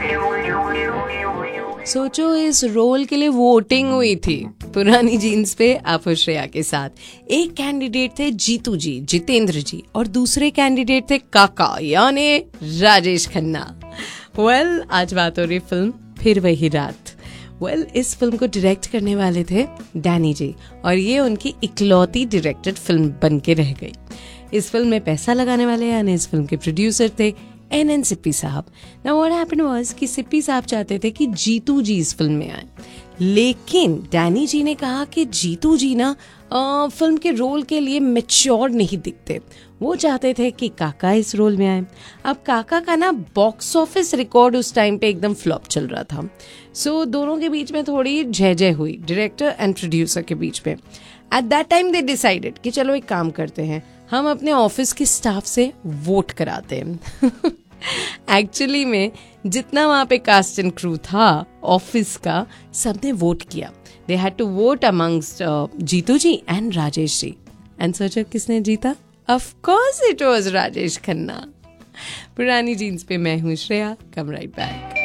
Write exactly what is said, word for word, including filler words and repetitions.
सोचो इस रोल के लिए वोटिंग हुई थी पुरानी जीन्स पे आप और श्रेया के साथ। एक कैंडिडेट थे जीतू जी, जितेंद्र जी, और दूसरे कैंडिडेट थे काका यानी राजेश खन्ना। वेल well, आज बात हो रही फिल्म फिर वही रात। वेल well, इस फिल्म को डायरेक्ट करने वाले थे डैनी जी और ये उनकी इकलौती डायरेक्टेड फिल्म बन के रह गई। इस फिल्म में पैसा लगाने वाले यानी इस फिल्म के प्रोड्यूसर थे एन एन सिप्पी साहब। नाउ व्हाट हैपेंड वाज कि सिप्पी साहब चाहते थे कि जीतू जी इस फिल्म में आए, लेकिन डैनी जी ने कहा कि जीतू जी ना आ, फिल्म के रोल के लिए मैच्योर नहीं दिखते। वो चाहते थे कि काका इस रोल में आए। अब काका का ना बॉक्स ऑफिस रिकॉर्ड उस टाइम पे एकदम फ्लॉप चल रहा था। सो so, दोनों के बीच में थोड़ी जय जय हुई, डायरेक्टर एंड प्रोड्यूसर के बीच में। At that time they decided कि चलो एक काम करते हैं, हम अपने ऑफिस के स्टाफ से वोट कराते हैं। एक्चुअली में जितना वहां पे कास्ट एंड क्रू था ऑफिस का, सबने वोट किया। They had to vote amongst Jitu ji and Rajesh ji. And सोचो किसने जीता? Of course it was Rajesh Khanna. पुरानी जीन्स पे मैं हूँ श्रेया। कम राइट बैक।